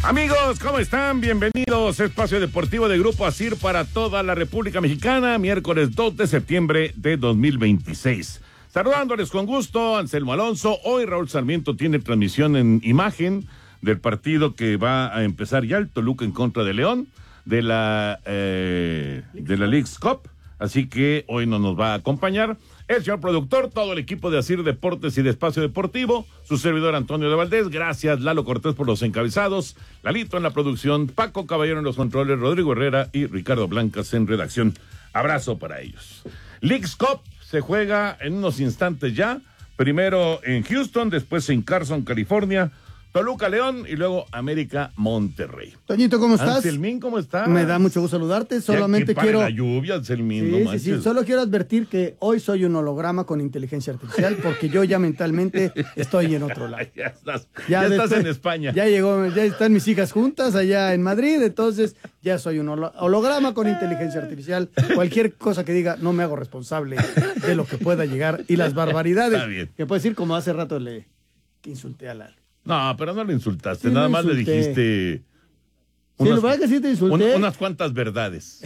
Amigos, ¿cómo están? Bienvenidos a Espacio Deportivo de Grupo ASIR para toda la República Mexicana, miércoles 2 de septiembre de 2026. Saludándoles con gusto, Anselmo Alonso. Hoy Raúl Sarmiento tiene transmisión en imagen del partido que va a empezar ya, el Toluca en contra de León, de la Leagues Cup. Así que hoy no nos va a acompañar el señor productor, todo el equipo de ASIR Deportes y de Espacio Deportivo, su servidor Antonio de Valdés. Gracias, Lalo Cortés, por los encabezados, Lalito en la producción, Paco Caballero en los controles, Rodrigo Herrera y Ricardo Blancas en redacción. Abrazo para ellos. Leagues Cup se juega en unos instantes ya, primero en Houston, después en Carson, California, Toluca, León y luego América, Monterrey. Toñito, ¿cómo estás? Anselmín, ¿cómo estás? Me da mucho gusto saludarte. Solamente quiero. La lluvia, Anselmín, no manches. Sí. Solo quiero advertir que hoy soy un holograma con inteligencia artificial porque yo ya mentalmente estoy en otro lado. ya estás en España. Ya están mis hijas juntas allá en Madrid, entonces ya soy un holograma con inteligencia artificial. Cualquier cosa que diga, no me hago responsable de lo que pueda llegar y las barbaridades que puedo decir, como hace rato le insulté a Lalo. No, pero no le insultaste, nada más le dijiste. Sí, lo verdad que sí te insulté. Unas cuantas verdades.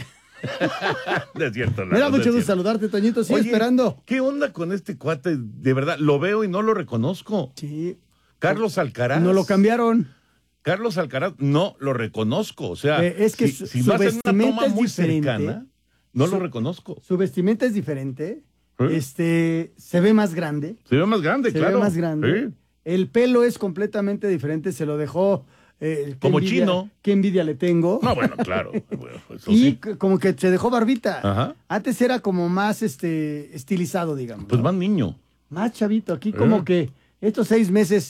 Es cierto, me da mucho gusto saludarte, Toñito. Sigo esperando. ¿Qué onda con este cuate? De verdad, lo veo y no lo reconozco. Sí. Carlos Alcaraz. No lo cambiaron. Carlos Alcaraz, no lo reconozco. O sea, es que si no hacen una toma muy cercana, no lo reconozco. Su vestimenta es diferente. Se ve más grande. Se ve más grande, claro. Se ve más grande. Sí. El pelo es completamente diferente, se lo dejó. Como chino. Qué envidia le tengo. No, bueno, claro. Bueno, eso y sí. Como que se dejó barbita. Ajá. Antes era como más estilizado, digamos. Pues ¿no? más niño. Más chavito. Aquí como que estos 6 meses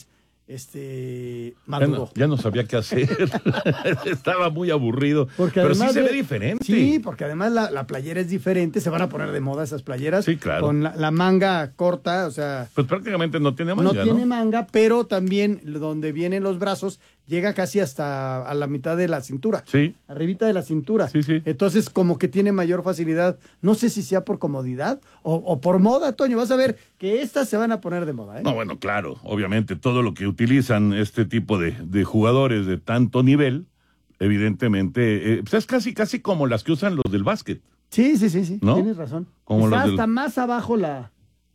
maduró. Ya no sabía qué hacer. Estaba muy aburrido. Pero sí se ve diferente. Sí, porque además la playera es diferente. Se van a poner de moda esas playeras. Sí, claro. Con la manga corta, o sea. Pues prácticamente no tiene manga. No tiene manga, pero también donde vienen los brazos llega casi hasta a la mitad de la cintura. Sí. Arribita de la cintura. Sí. Entonces, como que tiene mayor facilidad. No sé si sea por comodidad o por moda, Toño. Vas a ver que estas se van a poner de moda, ¿eh? No, bueno, claro. Obviamente, todo lo que utilizan este tipo de jugadores de tanto nivel, evidentemente, pues es casi como las que usan los del básquet. Sí. ¿No? Tienes razón. Como está hasta más abajo la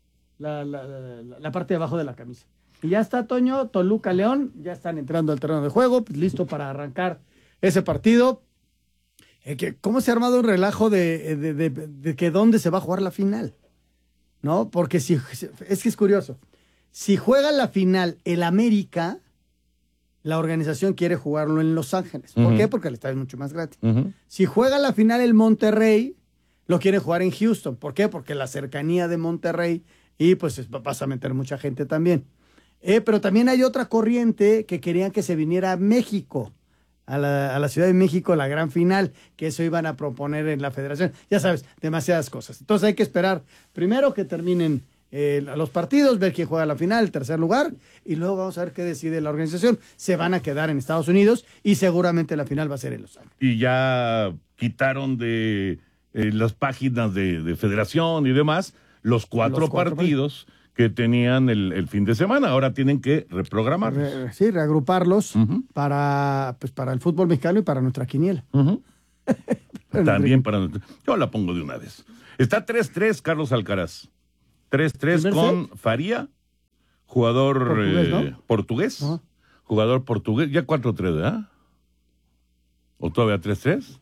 parte de abajo de la camisa. Y ya está, Toño, Toluca, León, ya están entrando al terreno de juego, pues, listo para arrancar ese partido. ¿Cómo se ha armado un relajo de que dónde se va a jugar la final? ¿No? Porque es que es curioso. Si juega la final el América, la organización quiere jugarlo en Los Ángeles. ¿Por qué? Porque el estadio es mucho más gratis. Si juega la final el Monterrey, lo quiere jugar en Houston. ¿Por qué? Porque la cercanía de Monterrey y pues vas a meter mucha gente también. Pero también hay otra corriente que querían que se viniera a México, a la Ciudad de México, la gran final, que eso iban a proponer en la federación. Ya sabes, demasiadas cosas. Entonces hay que esperar primero que terminen los partidos, ver quién juega la final, el tercer lugar, y luego vamos a ver qué decide la organización. Se van a quedar en Estados Unidos y seguramente la final va a ser en Los Ángeles. Y ya quitaron de las páginas de federación y demás los cuatro partidos que tenían el fin de semana. Ahora tienen que reprogramarlos. Reagruparlos para el fútbol mexicano y para nuestra quiniela. También yo la pongo de una vez. Está 3-3 Carlos Alcaraz. 3-3 con Faría, jugador portugués. Jugador portugués. Ya 4-3, ¿verdad? ¿O todavía 3-3?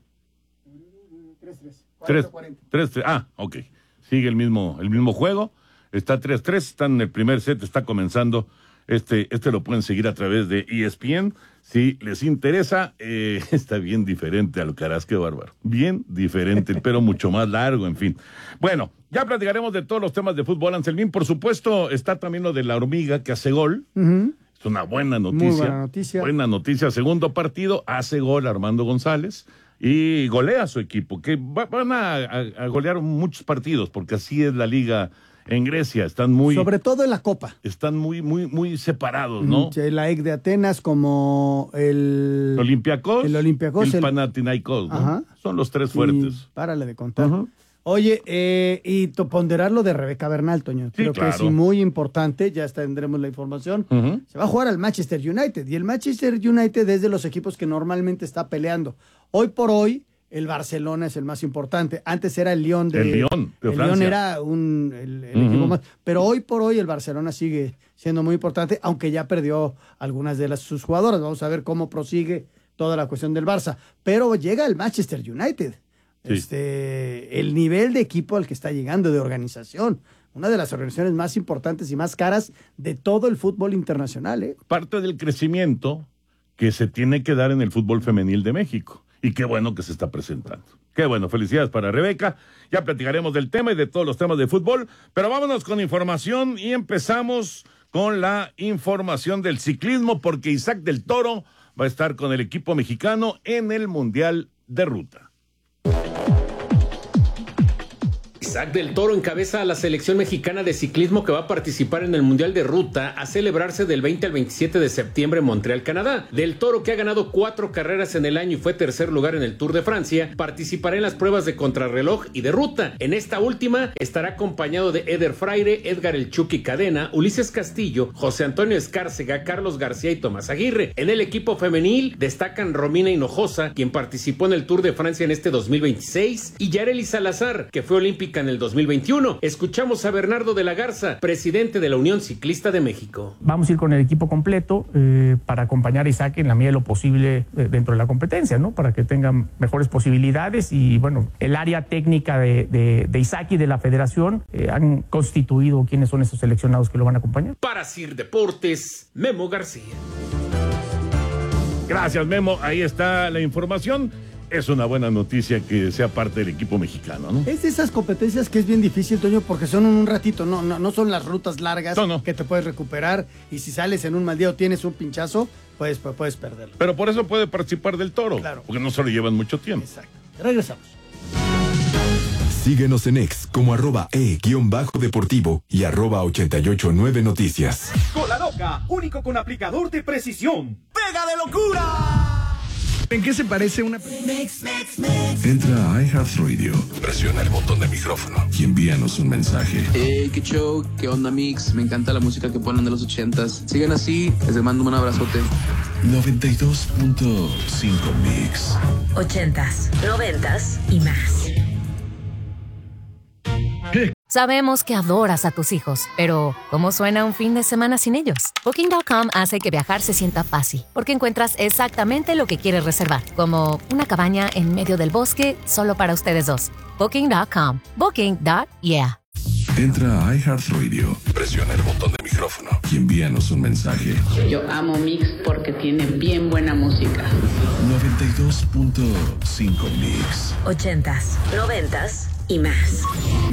3-3. 3-3. Ah, ok. Sigue el mismo juego. Está 3-3, están en el primer set, está comenzando. Este lo pueden seguir a través de ESPN. Si les interesa, está bien diferente Alcaraz, qué bárbaro. Bien diferente, el pelo mucho más largo, en fin. Bueno, ya platicaremos de todos los temas de fútbol, Anselmín. Por supuesto, está también lo de la hormiga que hace gol. Es una buena noticia. Muy buena noticia. Buena noticia. Segundo partido, hace gol Armando González y golea a su equipo, que van a golear muchos partidos, porque así es la liga en Grecia. Están muy... Sobre todo en la Copa. Están muy separados, ¿no? La EC de Atenas como el... Olympiacos. El Olympiacos. El Panathinaikos, ¿no? Ajá. Son los tres fuertes. Párale de contar. Oye, y ponderar lo de Rebeca Bernal, Toño. Creo que es muy importante, ya tendremos la información. Se va a jugar al Manchester United, y el Manchester United es de los equipos que normalmente está peleando. Hoy por hoy, el Barcelona es el más importante. Antes era el Lyon de Francia. El Lyon era el equipo más. Pero hoy por hoy el Barcelona sigue siendo muy importante, aunque ya perdió algunas de sus jugadoras. Vamos a ver cómo prosigue toda la cuestión del Barça. Pero llega el Manchester United. Sí. El nivel de equipo al que está llegando, de organización. Una de las organizaciones más importantes y más caras de todo el fútbol internacional. Parte del crecimiento que se tiene que dar en el fútbol femenil de México. Y qué bueno que se está presentando. Qué bueno, felicidades para Rebeca. Ya platicaremos del tema y de todos los temas de fútbol, pero vámonos con información y empezamos con la información del ciclismo, porque Isaac del Toro va a estar con el equipo mexicano en el Mundial de Ruta. Isaac del Toro encabeza a la selección mexicana de ciclismo que va a participar en el Mundial de Ruta a celebrarse del 20 al 27 de septiembre en Montreal, Canadá. Del Toro, que ha ganado 4 carreras en el año y fue tercer lugar en el Tour de Francia, participará en las pruebas de contrarreloj y de ruta. En esta última estará acompañado de Eder Fraire, Edgar El Chucky Cadena, Ulises Castillo, José Antonio Escárcega, Carlos García y Tomás Aguirre. En el equipo femenil destacan Romina Hinojosa, quien participó en el Tour de Francia en este 2026, y Yareli Salazar, que fue olímpica en el 2021. Escuchamos a Bernardo de la Garza, presidente de la Unión Ciclista de México. Vamos a ir con el equipo completo para acompañar a Isaac en la medida de lo posible dentro de la competencia, ¿no? Para que tengan mejores posibilidades y, bueno, el área técnica de Isaac y de la federación han constituido quiénes son esos seleccionados que lo van a acompañar. Para CIR Deportes, Memo García. Gracias, Memo. Ahí está la información. Es una buena noticia que sea parte del equipo mexicano, ¿no? Es de esas competencias que es bien difícil, Toño, porque son un ratito, no son las rutas largas que te puedes recuperar, y si sales en un mal día o tienes un pinchazo, pues puedes perderlo. Pero por eso puede participar del Toro, claro, porque no se lo llevan mucho tiempo. Exacto. Regresamos. Síguenos en X como @e_deportivo y @889noticias. Cola Loca, único con aplicador de precisión. ¡Pega de locura! ¿En qué se parece una...? Entra a iHeartRadio, presiona el botón de micrófono y envíanos un mensaje. Qué show, qué onda, Mix. Me encanta la música que ponen de los 80s. Sigan así, les mando un abrazote. 92.5 Mix. 80s, 90s y más. Sabemos que adoras a tus hijos, pero ¿cómo suena un fin de semana sin ellos? Booking.com hace que viajar se sienta fácil, porque encuentras exactamente lo que quieres reservar, como una cabaña en medio del bosque solo para ustedes dos. Booking.com. Booking.yeah. Entra a iHeartRadio, presiona el botón de micrófono y envíanos un mensaje. Yo amo Mix porque tiene bien buena música. 92.5 Mix. 80s, 90s y más.